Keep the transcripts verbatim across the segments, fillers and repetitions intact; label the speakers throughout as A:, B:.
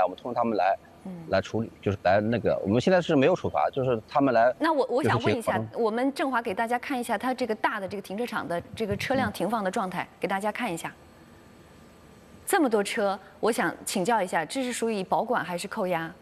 A: 我们通知他们来。嗯，来处理就是来那个，我们现在是没有处罚，就是他们来。
B: 那我我想问一下，我们振华给大家看一下他这个大的这个停车场的这个车辆停放的状态，给大家看一下。这么多车，我想请教一下，这是属于保管还是扣押？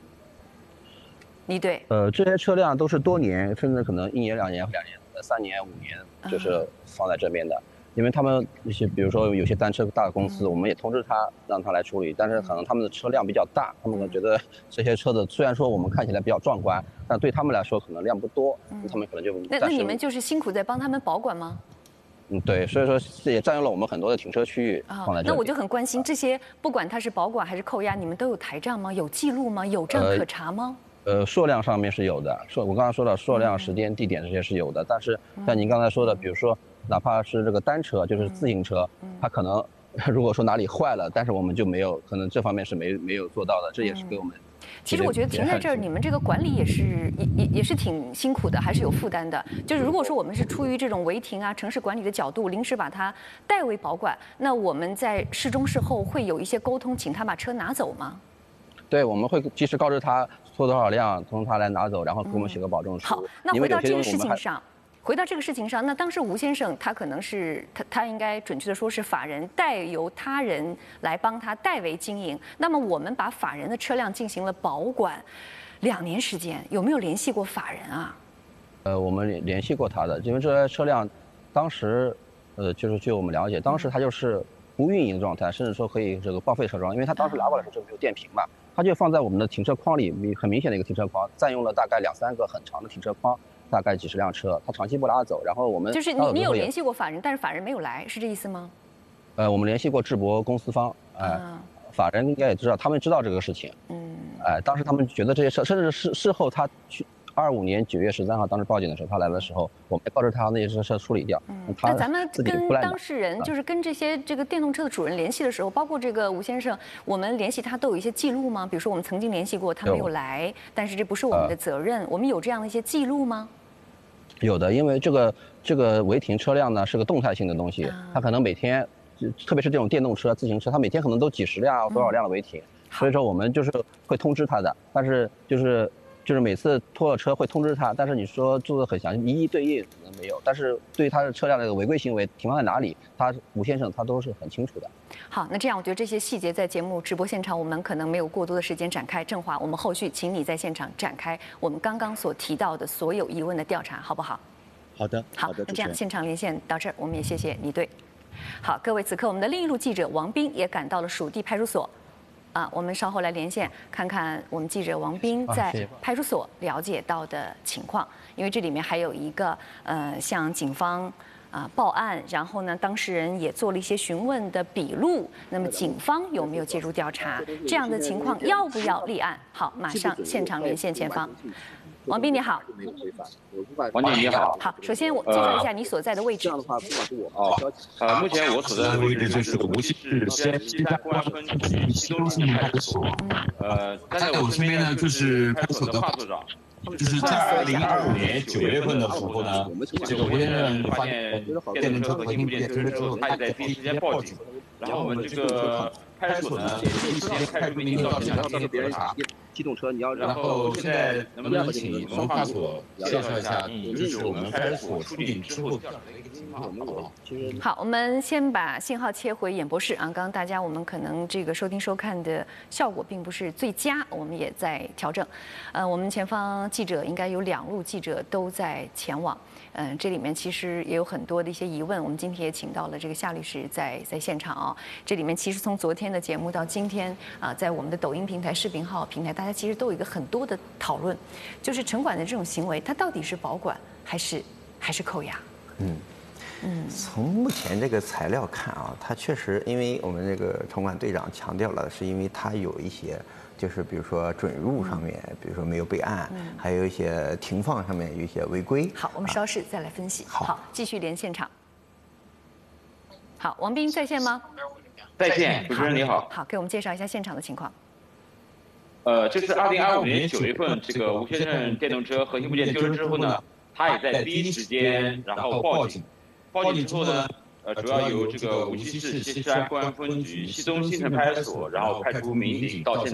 B: 你对？
A: 呃，这些车辆都是多年，甚至可能一年、两年、两年、三年、五年，就是放在这边的。嗯，因为他们一些，比如说有些单车大公司，我们也通知他，让他来处理，但是可能他们的车辆比较大，他们可能觉得这些车子虽然说我们看起来比较壮观，但对他们来说可能量不多，他们可能就。
B: 那那你们就是辛苦在帮他们保管吗？
A: 嗯，对，所以说这也占用了我们很多的停车区域放在这里。
B: 那我就很关心这些，不管它是保管还是扣押，你们都有台账吗？有记录吗？有账可查吗？
A: 呃，数量上面是有的，数我刚刚说了，数量、时间、地点这些是有的，但是像您刚才说的，比如说。哪怕是这个单车，就是自行车，它可能如果说哪里坏了，但是我们就没有，可能这方面是没没有做到的，这也是给我们。
B: 其实我觉得停在这儿，你们这个管理也是也也也是挺辛苦的，还是有负担的。就是如果说我们是出于这种违停啊、城市管理的角度，临时把它代为保管，那我们在事中事后会有一些沟通，请他把车拿走吗？
A: 对，我们会及时告知他拖多少辆，从他来拿走，然后给我们写个保证书。
B: 好，那回到这个事情上。回到这个事情上，那当时吴先生他可能是他他应该准确的说是法人代由他人来帮他代为经营。那么我们把法人的车辆进行了保管，两年时间，有没有联系过法人啊？
A: 呃，我们联系过他的，因为这些车辆当时，呃，就是据我们了解，当时他就是不运营的状态，甚至说可以这个报废车桩，因为他当时拿过来的时候就没有电瓶嘛，他就放在我们的停车框里，很明显的一个停车框，占用了大概两三个很长的停车框。大概几十辆车，他长期不拉走，然后我们
B: 就是你你有联系过法人，但是法人没有来，是这意思吗？
A: 呃，我们联系过智博公司方，哎、呃啊，法人应该也知道，他们知道这个事情，嗯，哎、呃，当时他们觉得这些车，甚至事事后他去二五年九月十三号当时报警的时候，他来的时候，我们告知他那些车处理掉。
B: 嗯，那咱们跟当事人，就是跟这些这个电动车的主人联系的时候，包括这个吴先生，我们联系他都有一些记录吗？比如说我们曾经联系过，他没有来，但是这不是我们的责任，呃、我们有这样的一些记录吗？
A: 有的，因为这个这个违停车辆呢是个动态性的东西，它可能每天，特别是这种电动车、自行车，它每天可能都几十辆、多少辆的违停，所以说我们就是会通知他的，但是就是就是每次拖了车会通知他，但是你说做的很详细，一一对应可能没有，但是对于他的车辆的违规行为停放在哪里，他吴先生他都是很清楚的。
B: 好，那这样我觉得这些细节在节目直播现场我们可能没有过多的时间展开。振华，我们后续请你在现场展开我们刚刚所提到的所有疑问的调查，好不好？
C: 好的，
B: 好的。那这样现场连线到这儿，我们也谢谢你队。好，各位，此刻我们的另一路记者王斌也赶到了属地派出所。啊，我们稍后来连线看看我们记者王斌在派出所了解到的情况，因为这里面还有一个呃，向警方啊报案，然后呢，当事人也做了一些询问的笔录。那么警方有没有介入调查？这样的情况要不要立案？好，马上现场连线前方。王斌你好，
D: 王姐你好。
B: 好，首先我介绍一下你所在的位置。这样的
D: 话，不管是我哦，呃，目前我所在的位置就是无锡市仙西山公安分局西东新派出所。呃，站在我身边呢就是派出所的华所长。就是在二零二五年九月份的时候呢，这个吴先生发现电动车和零部件丢失之后，他也在第一时间报警。然后我们这个派出所呢，也第一时间开出名到想要进行核查。
A: 机动车，你要
D: 然后现在能不能请我们派出所介绍一下，就是我们派出所出警之后调查的一个情况，好不好？
B: 好，我们先把信号切回演播室啊。刚刚大家我们可能这个收听收看的效果并不是最佳，我们也在调整。呃，我们前方记者应该有两路记者都在前往。嗯、呃，这里面其实也有很多的一些疑问，我们今天也请到了这个夏律师在在现场啊。这里面其实从昨天的节目到今天啊、呃，在我们的抖音平台、视频号平台，大家其实都有一个很多的讨论，就是城管的这种行为，它到底是保管还是还是扣押？
E: 嗯。嗯，从目前这个材料看啊，它确实，因为我们这个城管队长强调了，是因为它有一些，就是比如说准入上面，比如说没有备案，嗯、还有一些停放上面有一些违规。
B: 好，我们稍事再来分析。
E: 啊、好,
B: 好，继续连现场。好，王斌在线吗？
D: 在线，主持人你好。
B: 好，给我们介绍一下现场的情况。
D: 呃，就是二零二五年九月份，这个吴先生电动车核心部件丢失之后呢，他也在第一时间然后报警。报警之后呢，呃，主要由这个无锡市西山公安分局西东新城派出所，然后派出民警到现场。